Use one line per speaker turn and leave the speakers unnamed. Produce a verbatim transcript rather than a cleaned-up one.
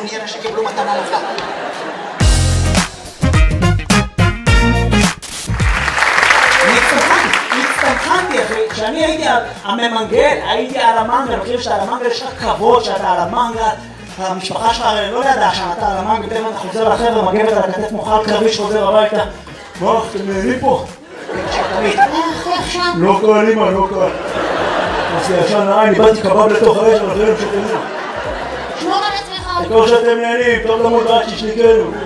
נהיה לה שקיבלו מתנה מופלאה. הצטמחנתי, אחי, כשאני הייתי הממנגל, הייתי על המנגל, מכיר שאתה על המנגל, יש לך כבוד שאתה על המנגל, המשפחה שלך לא ידעה שאתה על המנגל, פתאום אתה חוזר לחבר'ה, מגבת על הכתף מוכל קרבי שחוזר הביתה. מה, אתם נהנים פה? לא קל, אמא, לא קל. אז ישן העין, איבדתי קבב לתוך האש, אבל זה לא משתנה.
שמור על עצמך.
כמו שאתם נהנים, טוב למות רק שישניקנו.